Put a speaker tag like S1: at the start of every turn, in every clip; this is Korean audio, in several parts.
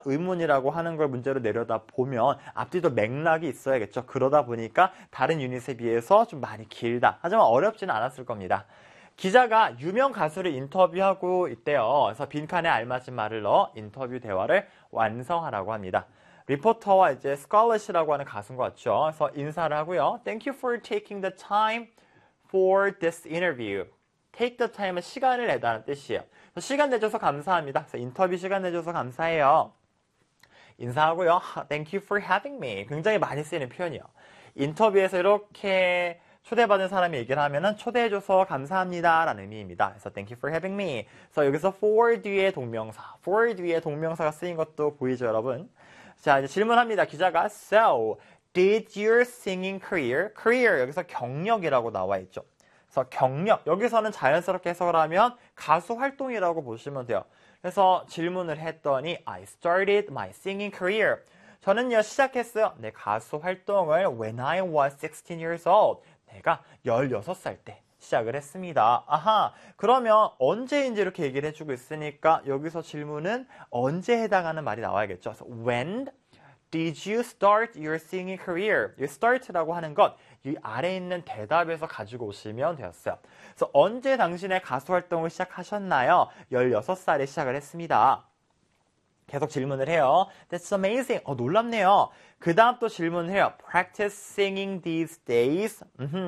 S1: 의문이라고 하는 걸 문제로 내려다 보면 앞뒤도 맥락이 있어야겠죠. 그러다 보니까 다른 유닛에 비해서 좀 많이 길다. 하지만 어렵지는 않았을 겁니다. 기자가 유명 가수를 인터뷰하고 있대요. 그래서 빈칸에 알맞은 말을 넣어 인터뷰 대화를 완성하라고 합니다. 리포터와 이제 스칼렛이라고 하는 가수인 것 같죠. 그래서 인사를 하고요. Thank you for taking the time for this interview. Take the time은 시간을 내다는 뜻이에요. 시간 내줘서 감사합니다. 그래서 인터뷰 시간 내줘서 감사해요. 인사하고요. Thank you for having me. 굉장히 많이 쓰이는 표현이에요. 인터뷰에서 이렇게 초대받은 사람이 얘기를 하면은 초대해줘서 감사합니다 라는 의미입니다. 그래서 thank you for having me. 그래서 여기서 for 뒤에 동명사, for 뒤에 동명사가 쓰인 것도 보이죠, 여러분? 자, 이제 질문합니다. 기자가 So, did your singing career 여기서 경력이라고 나와 있죠. 그래서 경력, 여기서는 자연스럽게 해석을 하면 가수 활동이라고 보시면 돼요. 그래서 질문을 했더니 I started my singing career. 저는요 시작했어요. 내 가수 활동을 when I was 16 years old. 내가 16살 때 시작을 했습니다. 아하, 그러면 언제인지 이렇게 얘기를 해주고 있으니까 여기서 질문은 언제 해당하는 말이 나와야겠죠. 그래서 when did you start your singing career? 이 start라고 하는 것, 이 아래에 있는 대답에서 가지고 오시면 되었어요. 그래서 언제 당신의 가수 활동을 시작하셨나요? 16살에 시작을 했습니다. 계속 질문을 해요. That's amazing. 놀랍네요. 그 다음 또 질문을 해요. Practice singing these days.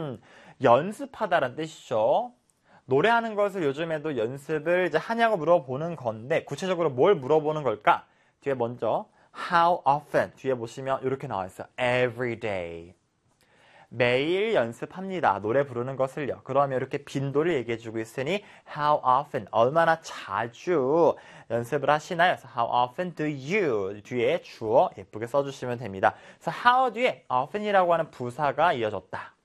S1: 연습하다라는 뜻이죠. 노래하는 것을 요즘에도 연습을 이제 하냐고 물어보는 건데 구체적으로 뭘 물어보는 걸까? 뒤에 먼저 How often? 뒤에 보시면 이렇게 나와 있어요. Every day. 매일 연습합니다. 노래 부르는 것을요. 그러면 이렇게 빈도를 얘기해주고 있으니 How often? 얼마나 자주 연습을 하시나요? 그래서 How often do you? 뒤에 주어 예쁘게 써주시면 됩니다. 그래서 How 뒤에 often이라고 하는 부사가 이어졌다.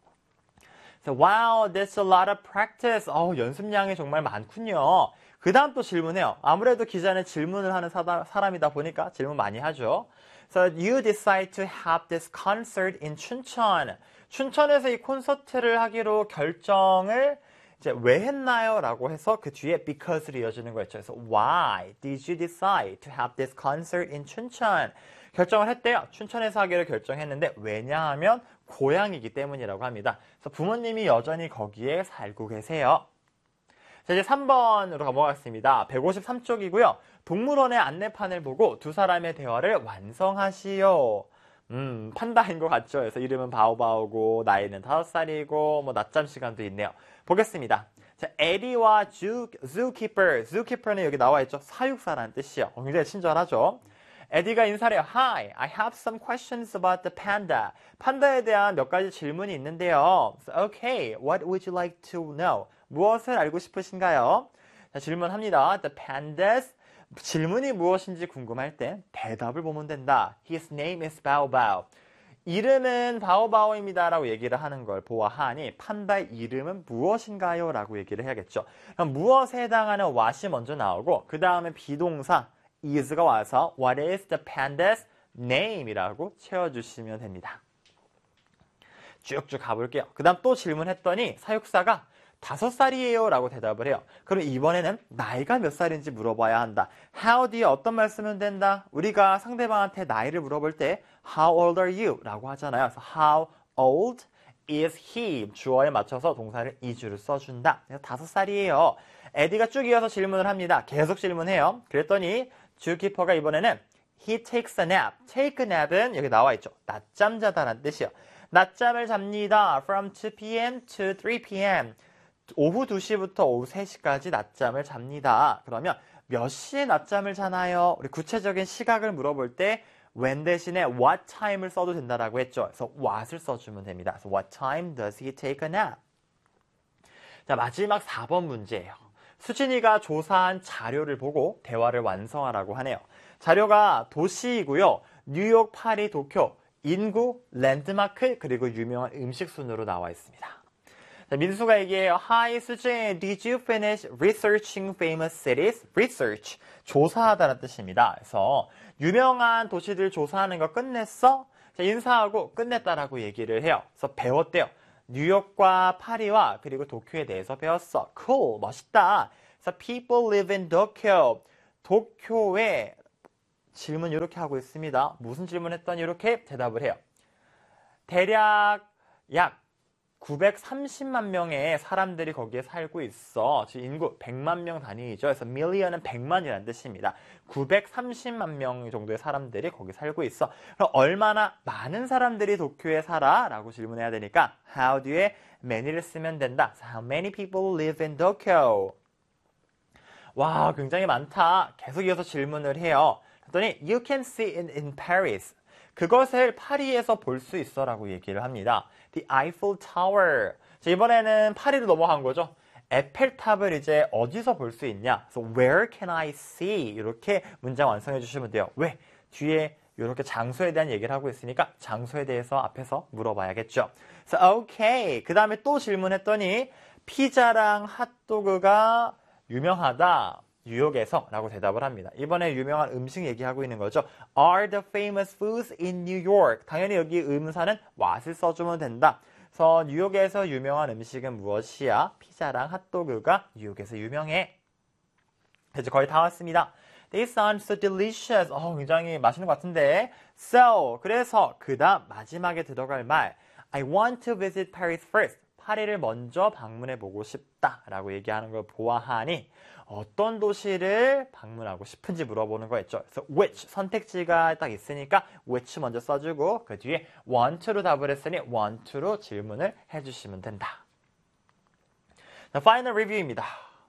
S1: So, wow, that's a lot of practice. 연습량이 정말 많군요. 그 다음 또 질문해요. 아무래도 기자는 질문을 하는 사람이다 보니까 질문 많이 하죠. So you decide to have this concert in 춘천. 춘천에서 이 콘서트를 하기로 결정을 이제 왜 했나요? 라고 해서 그 뒤에 because를 이어지는 거였죠. 그래서 why did you decide to have this concert in 춘천? 결정을 했대요. 춘천에서 하기로 결정했는데 왜냐하면 고향이기 때문이라고 합니다. 그래서 부모님이 여전히 거기에 살고 계세요. 자, 이제 3번으로 가보겠습니다. 153쪽이고요. 동물원의 안내판을 보고 두 사람의 대화를 완성하시오. 판다인 것 같죠? 그래서 이름은 바오바오고 나이는 5살이고 뭐 낮잠 시간도 있네요. 보겠습니다. 자, 에디와 zookeeper는 여기 나와 있죠. 사육사라는 뜻이에요. 굉장히 친절하죠? 에디가 인사를 해요. Hi, I have some questions about the panda. 판다에 대한 몇 가지 질문이 있는데요. So, okay, what would you like to know? 무엇을 알고 싶으신가요? 자, 질문합니다. The pandas. 질문이 무엇인지 궁금할 때 대답을 보면 된다. His name is Bao Bao. 이름은 바오바오입니다 라고 얘기를 하는 걸 보아하니 판다의 이름은 무엇인가요? 라고 얘기를 해야겠죠. 그럼 무엇에 해당하는 what이 먼저 나오고 그 다음에 비동사 is가 와서 What is the panda's name? 이라고 채워주시면 됩니다. 쭉쭉 가볼게요. 그 다음 또 질문했더니 사육사가 5살이에요 라고 대답을 해요. 그럼 이번에는 나이가 몇 살인지 물어봐야 한다. How 뒤에 어떤 말 쓰면 된다? 우리가 상대방한테 나이를 물어볼 때 How old are you? 라고 하잖아요. 그래서 How old is he? 주어에 맞춰서 동사를 is를 써준다. 그래서 5살이에요. 에디가 쭉 이어서 질문을 합니다. 계속 질문해요. 그랬더니 주키퍼가 이번에는 He takes a nap. Take a nap은 여기 나와 있죠. 낮잠 자다라는 뜻이에요. 낮잠을 잡니다. From 2 p.m. to 3 p.m. 오후 2시부터 오후 3시까지 낮잠을 잡니다. 그러면 몇 시에 낮잠을 자나요? 우리 구체적인 시각을 물어볼 때 when 대신에 what time을 써도 된다라고 했죠. 그래서 what을 써주면 됩니다. 그래서 what time does he take a nap? 자, 마지막 4번 문제예요. 수진이가 조사한 자료를 보고 대화를 완성하라고 하네요. 자료가 도시이고요. 뉴욕, 파리, 도쿄, 인구, 랜드마크, 그리고 유명한 음식 순으로 나와 있습니다. 자, 민수가 얘기해요. Hi, 수진. Did you finish researching famous cities? Research. 조사하다는 뜻입니다. 그래서 유명한 도시들 조사하는 거 끝냈어? 자, 인사하고 끝냈다라고 얘기를 해요. 그래서 배웠대요. 뉴욕과 파리와 그리고 도쿄에 대해서 배웠어. Cool. 멋있다. 그래서 people live in Tokyo. 도쿄에 질문 이렇게 하고 있습니다. 무슨 질문했더니 이렇게 대답을 해요. 대략 약 930만 명의 사람들이 거기에 살고 있어. 즉 인구 100만 명 단위이죠. 그래서 million은 100만이라는 뜻입니다. 930만 명 정도의 사람들이 거기 살고 있어. 그럼 얼마나 많은 사람들이 도쿄에 살아? 라고 질문해야 되니까 how 뒤에 many를 쓰면 된다. How many people live in Tokyo? 와, 굉장히 많다. 계속 이어서 질문을 해요. 그랬더니 you can see it in Paris. 그것을 파리에서 볼 수 있어 라고 얘기를 합니다. The Eiffel Tower. 자, 이번에는 파리로 넘어간 거죠. 에펠탑을 이제 어디서 볼 수 있냐? 그래서 where can I see? 이렇게 문장 완성해 주시면 돼요. 왜? 뒤에 이렇게 장소에 대한 얘기를 하고 있으니까 장소에 대해서 앞에서 물어봐야겠죠. 그래서 okay. 그 다음에 또 질문했더니 피자랑 핫도그가 유명하다. 뉴욕에서 라고 대답을 합니다. 이번에 유명한 음식 얘기하고 있는 거죠. Are the famous foods in New York? 당연히 여기 의문사는 what을 써주면 된다. 그래서 뉴욕에서 유명한 음식은 무엇이야? 피자랑 핫도그가 뉴욕에서 유명해. 이제 거의 다 왔습니다. They sound so delicious. 굉장히 맛있는 것 같은데. So, 그래서 그 다음 마지막에 들어갈 말 I want to visit Paris first. 파리를 먼저 방문해보고 싶다라고 얘기하는 걸 보아하니 어떤 도시를 방문하고 싶은지 물어보는 거였죠. 그래서 which 선택지가 딱 있으니까 which 먼저 써주고 그 뒤에 want to로 답을 했으니 want to로 질문을 해주시면 된다. 자, 파이널 리뷰입니다.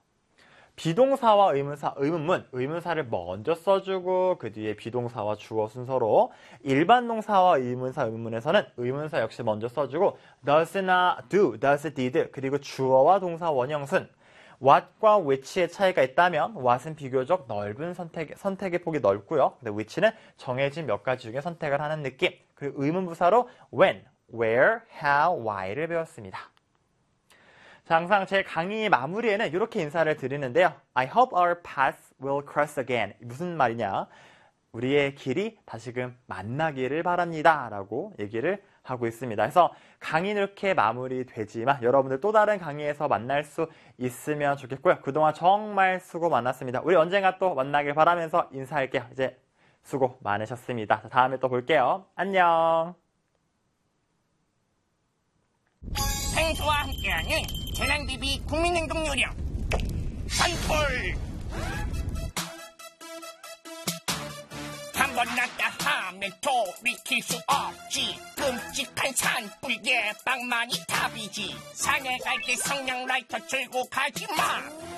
S1: 비동사와 의문사, 의문사를 먼저 써주고 그 뒤에 비동사와 주어 순서로 일반 동사와 의문사, 의문문에서는 의문사 역시 먼저 써주고 does나 do, does, did 그리고 주어와 동사 원형순 what과 which의 차이가 있다면 what은 비교적 넓은 선택의 폭이 넓고요. 근데 which는 정해진 몇 가지 중에 선택을 하는 느낌. 그리고 의문부사로 when, where, how, why를 배웠습니다. 자, 항상 제 강의 마무리에는 이렇게 인사를 드리는데요. I hope our paths will cross again. 무슨 말이냐? 우리의 길이 다시금 만나기를 바랍니다. 라고 얘기를 하고 있습니다. 그래서 강의는 이렇게 마무리되지만 여러분들 또 다른 강의에서 만날 수 있으면 좋겠고요. 그동안 정말 수고 많았습니다. 우리 언젠가 또 만나길 바라면서 인사할게요. 이제 수고 많으셨습니다. 다음에 또 볼게요. 안녕.
S2: 생수와 함께하는 재난DB 국민행동 요령 산불 한번 났다 하면 돌이킬 수 없지 끔찍한 산불 예방만이 답이지 산에 갈 때 성냥 라이터 들고 가지마